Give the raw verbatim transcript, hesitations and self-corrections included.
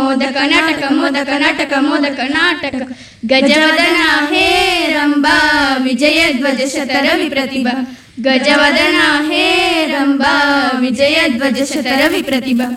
ಮೋದಕ ನಾಟಕ ಮೋದಕ ನಾಟಕ ಮೋದಕ ನಾಟಕ ಗಜವದನ ಹೇ ರಂಬಾ ವಿಜಯ ಧ್ವಜ ಶತರವಿ ಪ್ರತಿಭಾ ಗಜವದನ ಹೇ ರಂಬಾ ವಿಜಯ ಧ್ವಜ ಶತರವಿ ಪ್ರತಿಭಾ